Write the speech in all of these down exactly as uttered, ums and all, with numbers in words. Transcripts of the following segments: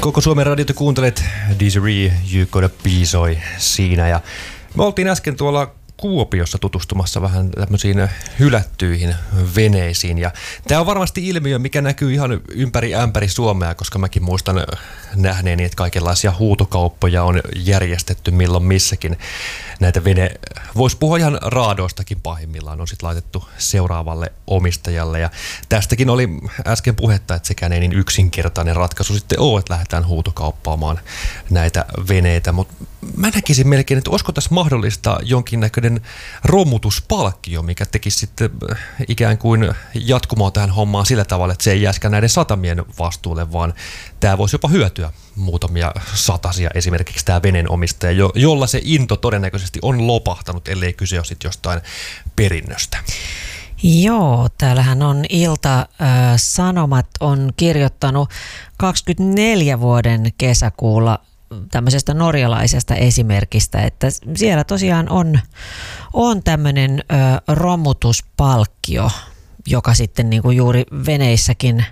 Koko Suomen radiota kuuntelet, Desiree, You Gotta Be soi siinä. Ja me oltiin äsken tuolla Kuopiossa tutustumassa vähän tämmöisiin hylättyihin veneisiin. Ja tämä on varmasti ilmiö, mikä näkyy ihan ympäri ämpäri Suomea, koska mäkin muistan nähneeni, että kaikenlaisia huutokauppoja on järjestetty milloin missäkin. Näitä vene, voisi puhua ihan raadoistakin pahimmillaan, on sitten laitettu seuraavalle omistajalle. Ja tästäkin oli äsken puhetta, että sekään ei niin yksinkertainen ratkaisu sitten ole, että lähdetään huutokauppaamaan näitä veneitä. Mutta mä näkisin melkein, että olisiko tässä mahdollista jonkinnäköinen romutuspalkkio, mikä tekisi sitten ikään kuin jatkumoa tähän hommaan sillä tavalla, että se ei jäskään näiden satamien vastuulle, vaan tämä voisi jopa hyötyä muutamia satasia esimerkiksi tämä veneen omistaja, jo, jolla se into todennäköisesti on lopahtanut, ellei kyse ole sitten jostain perinnöstä. Joo, täällähän on Ilta-Sanomat on kirjoittanut kaksikymmentäneljä vuoden kesäkuulla tämmöisestä norjalaisesta esimerkistä, että siellä tosiaan on, on tämmöinen ö, romutuspalkkio, joka sitten niin kuin juuri veneissäkin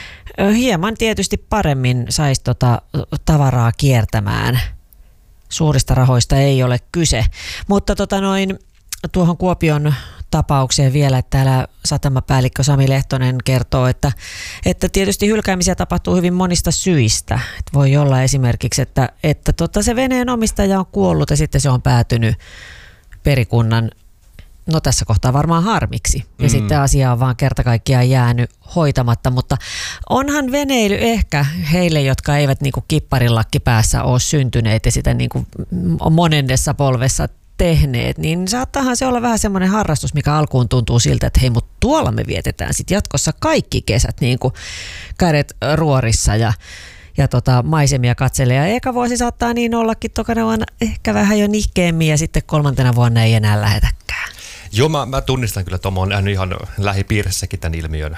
ö, hieman tietysti paremmin saisi tota tavaraa kiertämään. Suurista rahoista ei ole kyse, mutta tota noin, tuohon Kuopion tapaukseen vielä, että täällä satamapäällikkö Sami Lehtonen kertoo, että, että tietysti hylkäämisiä tapahtuu hyvin monista syistä. Et voi olla esimerkiksi, että, että tota se veneen omistaja on kuollut ja sitten se on päätynyt perikunnan, no tässä kohtaa varmaan harmiksi. Ja mm. sitten asia on vaan kerta kaikkiaan jäänyt hoitamatta, mutta onhan veneily ehkä heille, jotka eivät niinku kipparilakki päässä ole syntyneet ja sitä niinku monennessa polvessa tehneet, niin saattaahan se olla vähän semmoinen harrastus, mikä alkuun tuntuu siltä, että hei, mutta tuolla me vietetään sitten jatkossa kaikki kesät niin kuin kädet ruorissa ja, ja tota, maisemia katselee. Ja eka vuosi saattaa niin ollakin, tokana vuonna ehkä vähän jo nihkeemmin ja sitten kolmantena vuonna ei enää lähetäkään. Joo, mä, mä tunnistan kyllä, että mä oon nähnyt ihan lähipiirissäkin tämän ilmiön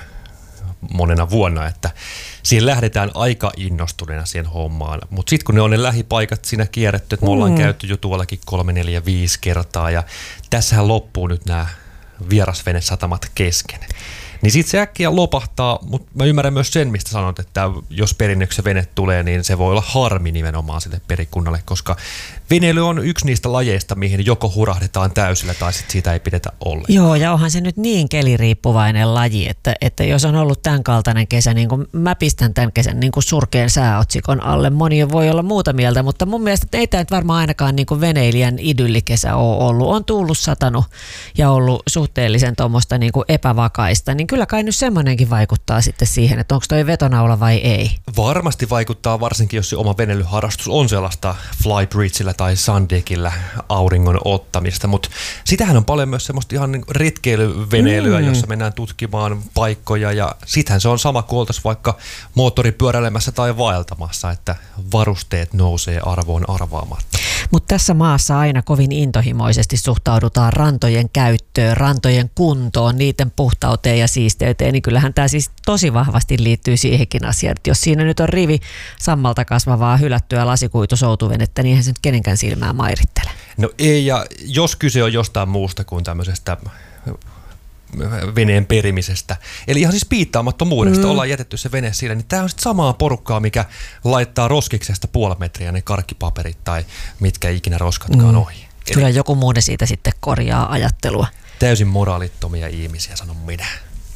monena vuonna, että siinä lähdetään aika innostuneena siihen hommaan, mutta sitten kun ne on ne lähipaikat siinä kierretty, että me ollaan mm. käyty jo tuollakin kolme, neljä, viisi kertaa ja tässähän loppuu nyt nämä vierasvenesatamat kesken. Niin sitten se äkkiä lopahtaa, mutta mä ymmärrän myös sen, mistä sanot, että jos perinnöksi vene tulee, niin se voi olla harmi nimenomaan sille perikunnalle, koska veneily on yksi niistä lajeista, mihin joko hurahdetaan täysillä tai sitten siitä ei pidetä ollenkaan. Joo, ja onhan se nyt niin keliriippuvainen laji, että, että jos on ollut tämän kaltainen kesä, niin kuin mä pistän tämän kesän niin kuin surkean sääotsikon alle, moni voi olla muuta mieltä, mutta mun mielestä ei tämä nyt varmaan ainakaan niin kuin veneilijän idyllikesä ole ollut. On tullut satanut ja ollut suhteellisen tuommoista niin kuin epävakaista, niin kyllä kai nyt semmoinenkin vaikuttaa sitten siihen, että onko toi vetonaula vai ei. Varmasti vaikuttaa, varsinkin jos se oma veneilyharrastus on sellaista fly bridgeillä tai sundeckillä auringon ottamista, mutta sitähän on paljon myös semmoista ihan niin retkeilyveneilyä, mm. jossa mennään tutkimaan paikkoja ja sittenhän se on sama kuin oltaisiin vaikka moottoripyöräilemässä tai vaeltamassa, että varusteet nousee arvoon arvaamatta. Mutta tässä maassa aina kovin intohimoisesti suhtaudutaan rantojen käyttöön, rantojen kuntoon, niiden puhtauteen ja siisteyteen, niin kyllähän tämä siis tosi vahvasti liittyy siihenkin asiaan, että jos siinä nyt on rivi sammalta kasvavaa hylättyä lasikuitusoutuvenettä, niin eihän se nyt kenenkään silmää mairittele. No ei, ja jos kyse on jostain muusta kuin tämmöisestä veneen perimisestä, eli ihan siis piittaamattomuudesta, mm. ollaan jätetty se vene siinä, niin tämä on sitten samaa porukkaa, mikä laittaa roskiksesta puoli metriä ne karkkipaperit tai mitkä ikinä roskatkaan mm. ohi. Kyllä eli joku muu siitä sitten korjaa ajattelua. Täysin moraalittomia ihmisiä, sanon minä.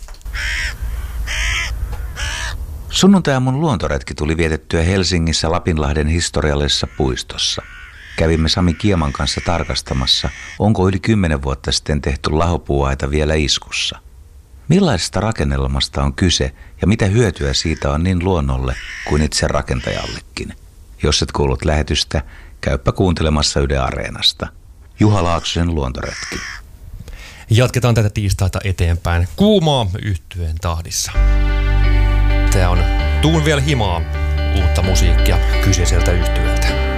Sunnuntai-aamun luontoretki tuli vietettyä Helsingissä Lapinlahden historiallisessa puistossa. Kävimme Sami Kieman kanssa tarkastamassa, onko yli kymmenen vuotta sitten tehty lahopuuaita vielä iskussa. Millaisesta rakennelmasta on kyse ja mitä hyötyä siitä on niin luonnolle kuin itse rakentajallekin? Jos et kuullut lähetystä, käyppä kuuntelemassa Yle Areenasta. Juha Laaksosen luontoretki. Jatketaan tätä tiistaita eteenpäin kuumaa yhtyeen tahdissa. Tämä on Tuun vielä himaa, uutta musiikkia kyseiseltä yhtyeeltä.